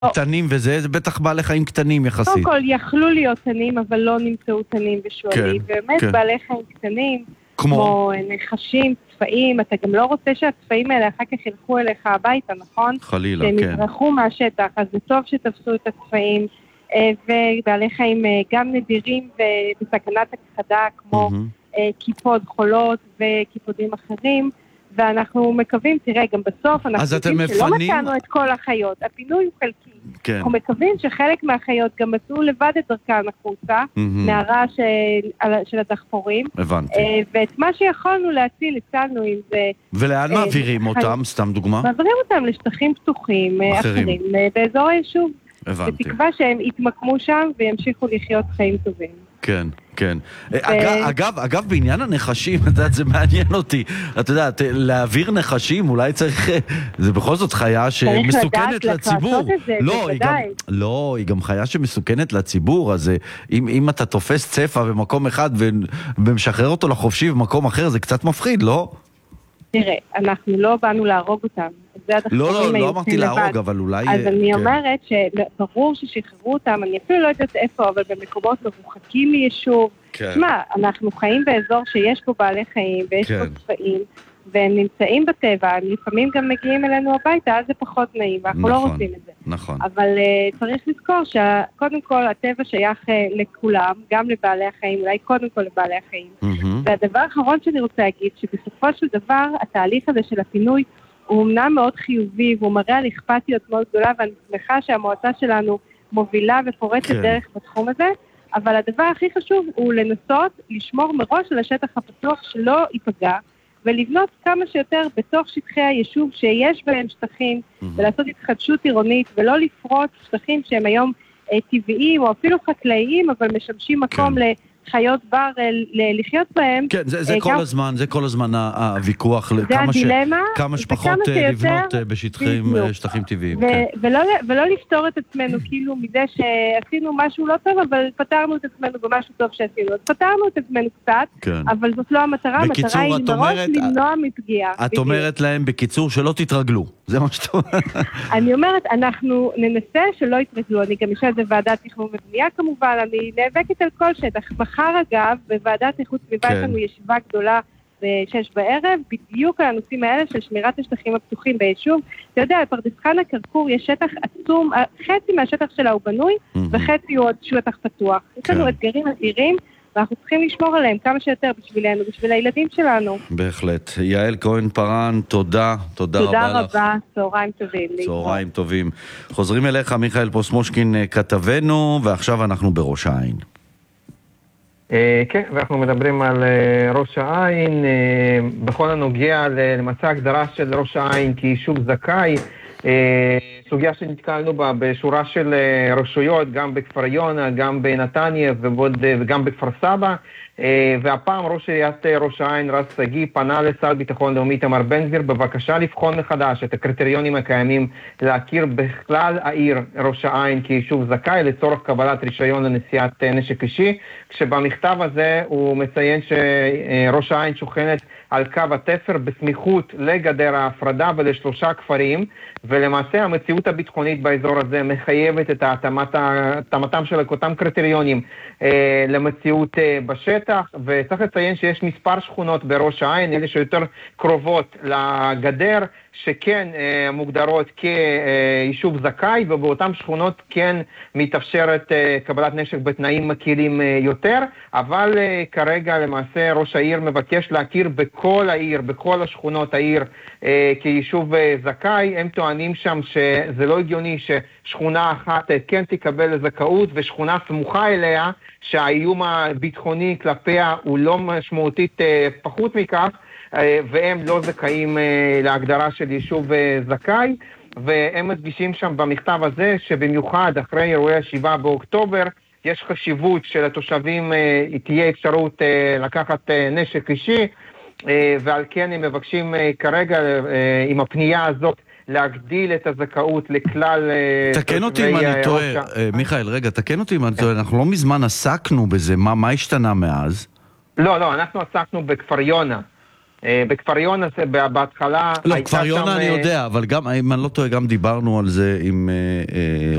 תנים וזה, זה בטח בעלי חיים קטנים יחסית. קודם כל, יכלו להיות תנים, אבל לא נמצאו תנים ושואלים. באמת בעלי חיים קטנים, כמו נחשים, צפעים, אתה גם לא רוצה שהצפעים האלה אחר כך ילכו אליך הביתה, נכון? חלילה, שהם יברחו מהשטח, אז זה טוב שתפסו את הצפעים, ובעלי חיים גם נדירים ובסכנת הכחדה, כמו כיפות חולות וכיפודים אחרים, ואנחנו מקווים, תראה, גם בסוף אנחנו יודעים שלא מצאנו את כל החיות, הפינוי הוא חלקי. כן. אנחנו מקווים שחלק מהחיות גם מצאו לבד את דרכן החוצה, מהרעש של הדחפורים. הבנתי. ואת מה שיכולנו להציל, הצלנו עם זה... ולאן מעבירים אותם, סתם דוגמה? מעבירים אותם לשטחים פתוחים אחרים, באזור היישוב. הבנתי. בתקווה שהם יתמקמו שם וימשיכו לחיות חיים טובים. כן, כן. אגב, בעניין הנחשים, את יודעת, זה מעניין אותי. את יודעת, להעביר נחשים, אולי צריך... זה בכל זאת חיה שמסוכנת לציבור. לא, היא גם חיה שמסוכנת לציבור, אז אם אתה תופס צפה במקום אחד ומשחרר אותו לחופשי במקום אחר, זה קצת מפחיד, לא? תראה, אנחנו לא באנו להרוג אותם. לא אמרתי להרוג, אבל אולי... אז אני אומרת שברור ששחררו אותם, אני אפילו לא יודעת איפה, אבל במקומות מרוחקים מיישוב. תשמע, אנחנו חיים באזור שיש פה בעלי חיים, ויש פה צבעים, והם נמצאים בטבע, הם לפעמים גם מגיעים אלינו הביתה, אז זה פחות נעים, ואנחנו לא רוצים את זה. נכון. אבל צריך לזכור שקודם כל הטבע שייך לכולם, גם לבעלי החיים, אולי קודם כל לבעלי החיים. והדבר האחרון שאני רוצה להגיד, שבסופו של דבר, התהליך הזה של הפינוי, הוא אמנם מאוד חיובי, והוא מראה על אכפתיות מאוד גדולה, ואני שמחה שהמועצה שלנו מובילה ופורצת דרך בתחום הזה, אבל הדבר הכי חשוב הוא לנסות לשמור מראש על השטח הפתוח שלא ייפגע, ולבנות כמה שיותר בתוך שטחי היישוב שיש בהם שטחים, ולעשות התחדשות עירונית, ולא לפרוץ שטחים שהם היום טבעיים או אפילו חקלאיים, אבל משמשים מקום חיות בר לחיות בהם. כן, זה כל הזמן הוויכוח, כמה שפחות לבנות בשטחים טבעיים. ולא לפתור את עצמנו כאילו מזה שעשינו משהו לא טוב, אבל פתרנו את עצמנו במשהו טוב שעשינו. אז פתרנו את עצמנו קצת, אבל זאת לא המטרה, המטרה היא מראש למנוע מפגיעה. את אומרת להם בקיצור שלא תתרגלו, זה מה שאתה אומרת. אני אומרת, אנחנו ננסה שלא יתרגלו, אני גם יושבת בוועדת תכנון ובנייה כמובן, אני נאבקת על כל שטח. מחר אגב, בוועדת איכות סביבה יש לנו ישיבה גדולה ב-6 בערב, בדיוק על הנושאים האלה של שמירת השטחים הפתוחים ביישוב. אתה יודע, בפרדס חנה כרכור יש שטח עצום, חצי מהשטח שלה הוא בנוי, וחצי הוא עוד שטח פתוח. יש לנו אתגרים אדירים, ואנחנו צריכים לשמור עליהם כמה שיותר בשבילנו, בשביל הילדים שלנו. בהחלט. יעל כהן-פארן, תודה רבה לך. תודה רבה, צהריים טובים. צהריים טובים. חוזרים אליך, מיכאל פוסמושקין כתבנו, ועכשיו אנחנו בראש העין. כן, ואנחנו מדברים על ראש העין, בכל הנוגע למצע הגדרה של ראש העין כיישוב זכאי, סוגיה שנתקלנו בה בשורה של רשויות, גם בכפר יונה, גם בנתניה וגם בכפר סבא, והפעם ראש עיריית ראש העין רז שגיא פנה לשר ביטחון לאומי איתמר בן גביר בבקשה לבחון מחדש את הקריטריונים הקיימים להכיר בכלל העיר ראש העין כיישוב זכאי לצורך קבלת רישיון לנשיאת נשק אישי, כשבמכתב הזה הוא מציין שראש העין שוכנת על קו התפר בסמיכות לגדר ההפרדה ולשלושה כפרים, ולמעשה המציאות הביטחונית באזור הזה מחייבת את התאמתם של אותם קריטריונים למציאות בשטח, וצריך לציין שיש מספר שכונות בראש העין, אלה שיותר קרובות לגדר, שכן מוגדרות כיישוב זכאי, ובאותן שכונות כן מתאפשרת קבלת נשק בתנאים מקלים יותר, אבל כרגע למעשה ראש העיר מבקש להכיר בכל העיר, בכל השכונות העיר כיישוב זכאי. הם טוענים שם שזה לא הגיוני ששכונה אחת כן תקבל זכאות ושכונה סמוכה אליה שהאיום הביטחוני כלפיה הוא לא משמעותית פחות מכך, והם לא זכאים להגדרה של יישוב זכאי, והם מדגישים שם במכתב הזה שבמיוחד אחרי אירועי 7 באוקטובר יש חשיבות שלתושבים תהיה אפשרות לקחת נשק אישי, ועל כן הם מבקשים כרגע עם הפנייה הזאת להגדיל את הזכאות לכלל... תקן אותי אם אני טועה, מיכאל, רגע, תקן אותי אם אני טועה, אנחנו לא מזמן עסקנו בזה, מה השתנה מאז? לא, אנחנו עסקנו בכפר יונה. בכפר יונה, בהתחלה... לא, כפר יונה אני יודע, אבל גם, אם אני לא טועה, גם דיברנו על זה עם